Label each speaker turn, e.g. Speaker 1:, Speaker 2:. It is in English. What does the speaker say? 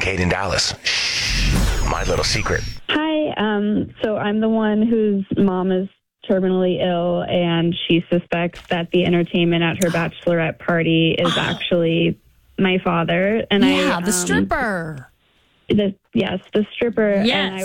Speaker 1: Kate in Dallas. Shh, my little secret.
Speaker 2: Hi. So I'm the one whose mom is terminally ill, and she suspects that the entertainment at her bachelorette party is actually my father. And
Speaker 3: the stripper.
Speaker 2: The stripper.
Speaker 3: Yes.
Speaker 2: And I